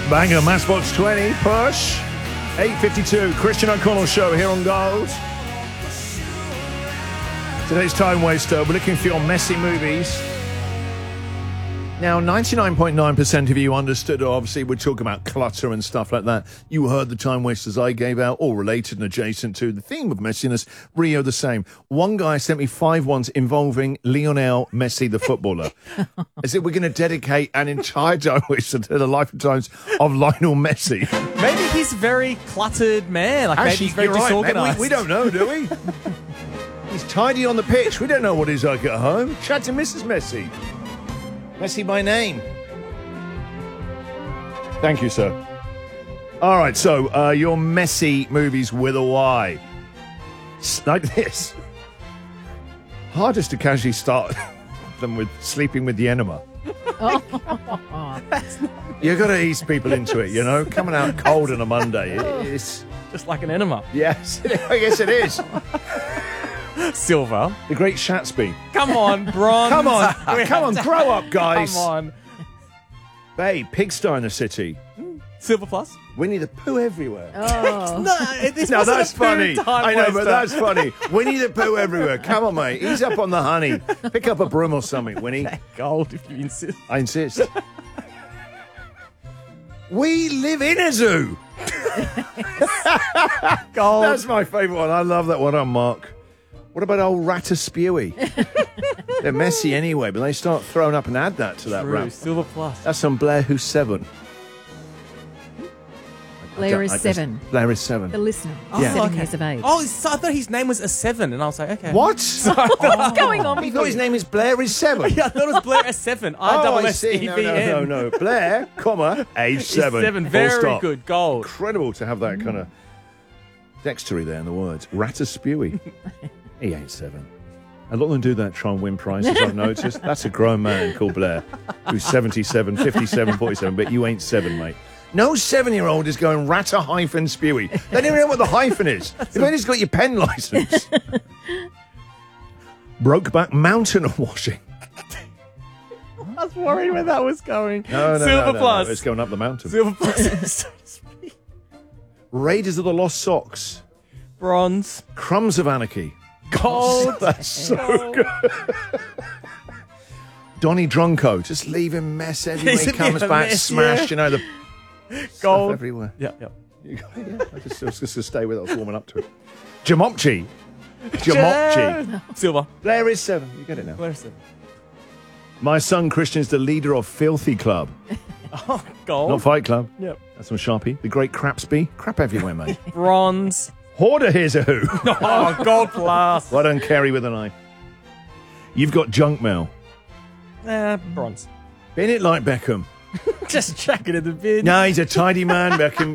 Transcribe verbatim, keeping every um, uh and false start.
Banger, Matchbox twenty, push. eight fifty-two, Christian O'Connell Show here on Gold. Today's Time Waster, we're looking for your messy movies. Now, ninety-nine point nine percent of you understood, obviously, we're talking about clutter and stuff like that. You heard the time wasters I gave out, all related and adjacent to the theme of messiness. Rio, the same. One guy sent me five ones involving Lionel Messi, the footballer. As if we're going to dedicate an entire time waster to the life and times of Lionel Messi. Maybe he's a very cluttered man. Like, maybe Actually, he's very you're right. disorganized. We, we don't know, do we? He's tidy on the pitch. We don't know what he's like at home. Chat to Missus Messi. Messi by name. Thank you, sir. All right, so uh, your messy movies with a Y. S- Like this. Hardest to casually start them with sleeping with the enema. You got to ease people into it, you know? Coming out cold on a Monday. It- It's... Just like an enema. Yes, I guess it is. Silver. The Great Shatsby. Come on, bronze. Come on, We come on, have to- grow up, guys. Come on. Babe, Pigsty in the City. Silver plus. Winnie the Pooh everywhere. Oh. No, this No, wasn't that's a food funny. time I know, but waster. that's funny. Winnie the Pooh everywhere. Come on, mate. Ease up on the honey. Pick up a broom or something, Winnie. Gold, if you insist. I insist. We live in a zoo. Gold. That's my favourite one. I love that one on Mark. What about old Rataspewy? They're messy anyway, but they start throwing up and add that to that True, rap. silver plus. That's on Blair Who's Seven. Blair I is just- seven. Blair is Seven. The listener. Yeah. Seven okay. years of age. Oh, so I thought his name was a seven, and I was like, okay. What? What's going on He with thought his you? name is Blair is Seven. Yeah, I thought it was Blair S seven. I Oh, double I S see. E No, V no, N. no, no. Blair, comma, age He's seven. seven. Full Very stop. good. Gold. Incredible to have that kind of dexterity there in the words. Rataspewy. He ain't seven. A lot of them do that, try and win prizes, I've noticed. That's a grown man called Blair, who's seventy-seven, fifty-seven, forty-seven, but you ain't seven, mate. No seven-year-old is going rata hyphen spewy. They don't even know what the hyphen is. You've only just got your pen license. Brokeback Mountain washing. I was worried where that was going. No, no, Silver no, no, plus. no. It's going up the mountain. Silver plus. Raiders of the Lost Socks. Bronze. Crumbs of Anarchy. Gold. That's so good. Donnie Drunko, just leave him mess everywhere. He's He a bit comes of a back mess, smashed, yeah. you know, the stuff Gold. everywhere. Yeah, yeah. You got it, yeah. I just, I was just going to stay with it. I was warming up to it. Jamopchi. Jamopchi. Silver. Blair is seven. You get it now. Blair S seven. My son Christian's the leader of Filthy Club. Oh, gold. Not Fight Club. Yep. That's from Sharpie. The Great Crapsby. Crap everywhere, mate. Bronze. Hoarder, here's a who. Oh, gold plus. Well done, Kerry with an eye. You've got junk mail. Eh, bronze. Bin it like Beckham. Just chuck it in the bin. No, he's a tidy man, Beckham.